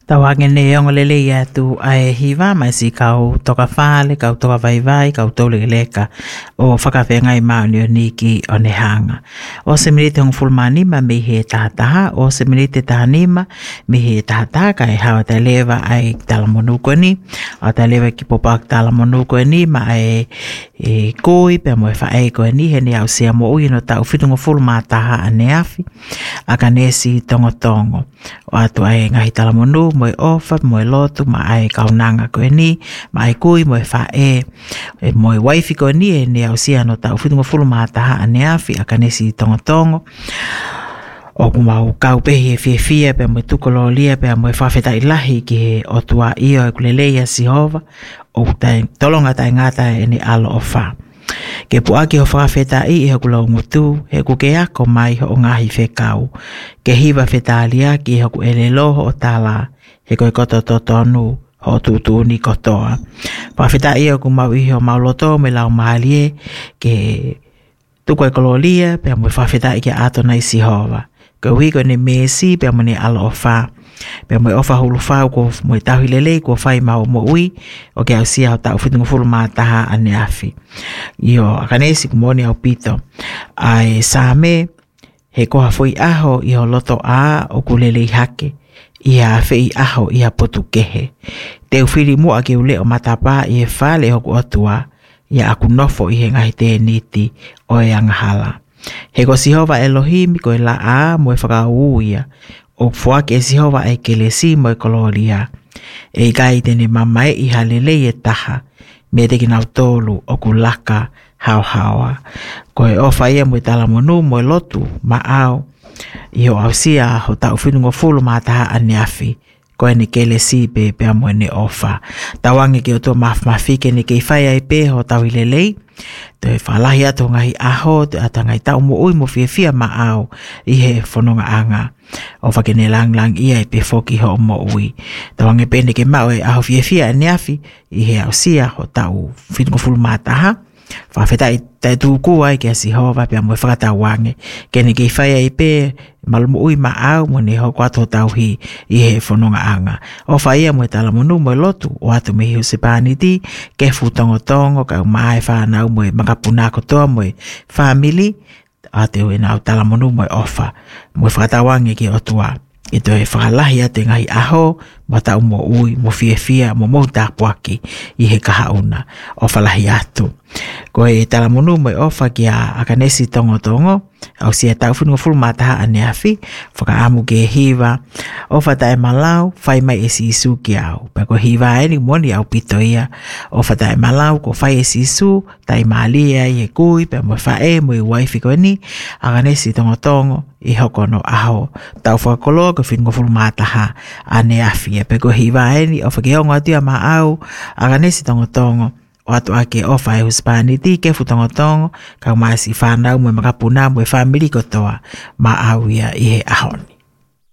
Tawange ne ongo lele ia tu ai hiva mai si kau toka whale, kau toka vai, kau tole leka o whakawhenga i mauni o niki o ne hanga. O se minite hong fulmanima me he tahataha, o se minite tahanima me he tahataha ka e hawa tai lewa ai talamonuko ni, o tai lewa ki popak talamonuko ni ma e koi pe mo e whae koe ni he ne au sea mo ui no tau whitungo fulmataha ane afi, aka nesi tongo. O atu ai ngahi talamonu mo e ofa, mo e lotu, ma ai kaunanga koe ni, ma ai kui mo e whae, mo e waifi koe ni e ne au sia no tau whitungo fulmataha ane afi, aka nesi tongo. O kumau kau pehi e fia pe mo e tukolo lia pe mo e whawheta ilahi ki he otua iyo e kuleleia si hova, o tai tolonga tai ngata e ni alo o wha. Ke puaki ho whawheta i he kula ungutu, he kuke ako mai ho ngahi whekau. Ke hiwa whetalia ki he ku ele loho o tala, he koe koto totonu ho tutu ni kotoa. Whawheta i ku mau i ho mauloto me lau mahalie, ke tuko e kololia, pe mo whawheta i ke ato nai si hova. Ke wiko ni mesi, pe mo ni alo o wha. Pe mo ofa hulu whau ko mo i tahu lelei ko whai mau mo ui o ke au sia o tau whitungu fulu mātaha ane afi. Io akanesi kumoni au pito. Ai sāme he koha fui aho i ho loto a o kulelei hake. Ia whei aho ia potu kehe. Teu whiri mua ke ule o matapa i he whale hoku otua. Ia aku nofo i he ngahi te niti o e angahala. He ko sihova Elohim ko e la a mo e whakauuia. O fuake e sihova e kelesi mo e koloria. E kai tene mamae i halele e taha. Me te kinau tolu o kulaka hauhawa. Ko e ofa ia mo e talamonu mo e lotu ma au. I ho au sia ho tau whitungo fulu mātaha ane afi. Ko e ni kelesi pe mo e ne ofa. Tawange ke o tō mafike ni kei whai ai pe ho tau ilelei. Te whalahi ato ngahi aho, te atangai tau mo ui mo fia ma au i he whanonga anga. O whakene lang ia i pe whoki ho mo ui. Tawange pene ke mau e aho fia ane afi i he au sia ho tau whitungo fulu mātaha. Whawheta i tai tūku ai kia si hova pia mo e whakatawange. Kene kei whai ai pe malumu ui ma au mo ne ho kwato tauhi i he whanonga anga. O whaia mo e talamonu mo e lotu o atu me hiu se pāniti ke tongo ka umae whanau mo e makapuna kotoa mo e family ate o e nau talamonu mo e ofa mo e whakatawange ki otua. I to e whakalahi ate ngahi aho, mo tau mo ui, mo fia, mo tāpuaki i he kahauna o whalahi atu. Ko e talamonu mo e ofa ki a akanesi tongo, au sia tau whinunga fulu mātaha ane afi, whakaamu ke hiva, ofa tae malau, whai mai e si isu ki au. Pa ko hiva eni moni au pito ia, ofa tae malau, ko whai e si isu, tae maalia i e kui, pa mo whae mo i waifi ko ni, akanesi tongo, i hokono aho. Tau whakoloa ko whinunga fulu mātaha ane afi, pa ko hiva eni, ofa ke hongo atua ma au, akanesi tongo, o atu ake ofa e huspaniti ke futongotongo ka maasi whanau mo makapuna mo e family kotoa ma au ia i he ahoni.